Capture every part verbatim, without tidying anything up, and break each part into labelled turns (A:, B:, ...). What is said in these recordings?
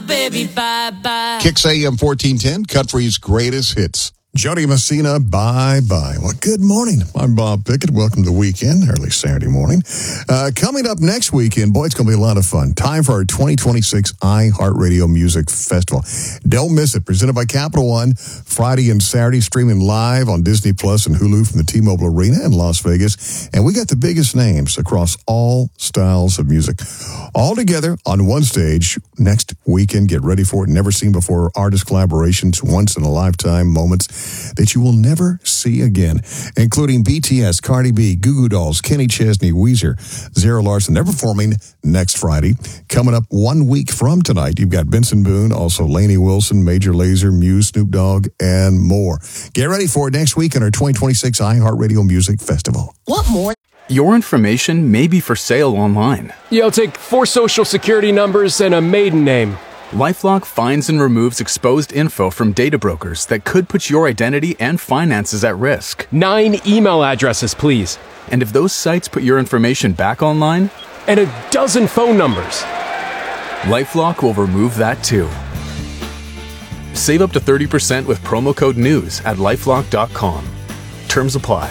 A: baby bye-bye.
B: Kicks A M fourteen ten, country's greatest hits.
C: Jody Messina, bye-bye. Well, good morning. I'm Bob Pickett. Welcome to the weekend, early Saturday morning. Uh, coming up next weekend, boy, it's going to be a lot of fun. Time for our twenty twenty-six iHeartRadio Music Festival. Don't miss it. Presented by Capital One, Friday and Saturday, streaming live on Disney Plus and Hulu from the T-Mobile Arena in Las Vegas. And we got the biggest names across all styles of music. All together on one stage next weekend. Get ready for it. Never seen before artist collaborations, once-in-a-lifetime moments that you will never see again, including B T S, Cardi B, Goo Goo Dolls, Kenny Chesney, Weezer, Zara Larsson. They're performing next Friday. Coming up one week from tonight, you've got Benson Boone, also Lainey Wilson, Major Lazer, Muse, Snoop Dogg, and more. Get ready for it next week in our twenty twenty-six iHeartRadio Music Festival.
A: Want more?
D: Your information may be for sale online.
E: You'll take four social security numbers and a maiden name.
D: LifeLock finds and removes exposed info from data brokers that could put your identity and finances at risk.
E: Nine email addresses, please.
D: And if those sites put your information back online,
E: and a dozen phone numbers.
D: LifeLock will remove that too. Save up to thirty percent with promo code NEWS at lifelock dot com. Terms apply.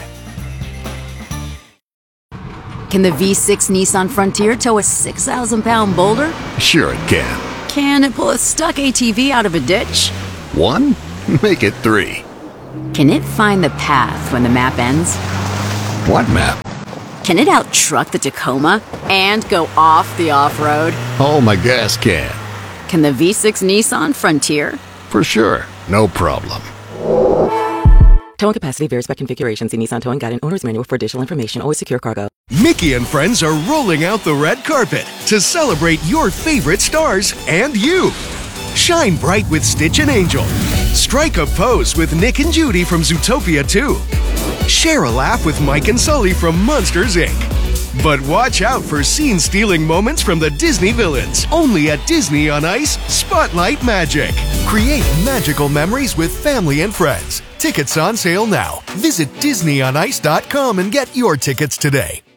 F: Can the V six Nissan Frontier tow a six thousand pound boulder?
G: Sure it can.
F: Can it pull a stuck A T V out of a ditch?
G: One? Make it three.
F: Can it find the path when the map ends?
G: What map?
F: Can it out-truck the Tacoma and go off the off-road?
G: Oh, my gas can.
F: Can the V six Nissan Frontier?
G: For sure. No problem.
H: Towing capacity varies by configuration. See Nissan Towing Guide and Owner's Manual for additional information. Always secure cargo.
I: Mickey and friends are rolling out the red carpet to celebrate your favorite stars and you. Shine bright with Stitch and Angel. Strike a pose with Nick and Judy from Zootopia two. Share a laugh with Mike and Sully from Monsters, Incorporated. But watch out for scene-stealing moments from the Disney villains. Only at Disney on Ice, Spotlight Magic. Create magical memories with family and friends. Tickets on sale now. Visit disney on ice dot com and get your tickets today.